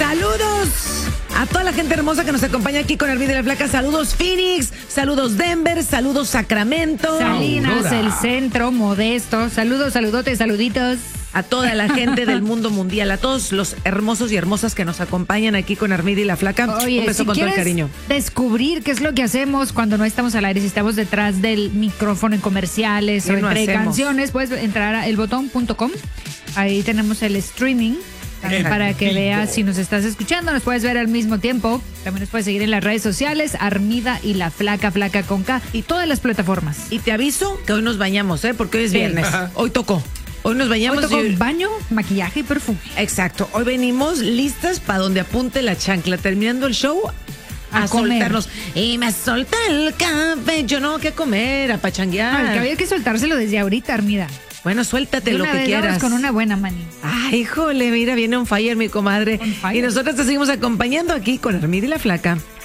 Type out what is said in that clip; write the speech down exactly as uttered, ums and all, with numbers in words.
Saludos a toda la gente hermosa que nos acompaña aquí con Armida y la Flaca. Saludos Phoenix, saludos Denver, saludos Sacramento, Salinas, Aurora, el centro, Modesto. Saludos, saludotes, saluditos. A toda la gente del mundo mundial, a todos los hermosos y hermosas que nos acompañan aquí con Armida y la Flaca. Oye, un beso si con todo el cariño. Descubrir qué es lo que hacemos cuando no estamos al aire, si estamos detrás del micrófono en comerciales o entre hacemos? canciones, puedes entrar a el botón punto com. Ahí tenemos el streaming. También para que veas si nos estás escuchando, nos puedes ver al mismo tiempo. También nos puedes seguir en las redes sociales, Armida y la Flaca, Flaca con K, y todas las plataformas. Y te aviso que hoy nos bañamos, ¿eh? Porque hoy es viernes. Sí. Hoy tocó. Hoy nos bañamos. Hoy tocó y... baño, maquillaje y perfume. Exacto. Hoy venimos listas para donde apunte la chancla. Terminando el show, a, a soltarnos. Y me solta el café. Yo no, ¿qué comer? A pachanguear. No, el que había que soltárselo desde ahorita, Armida. Bueno, suéltate lo que quieras. Con una buena mani. Ay, híjole, mira, viene on fire mi comadre. Y nosotros te seguimos acompañando aquí con Armida y la Flaca.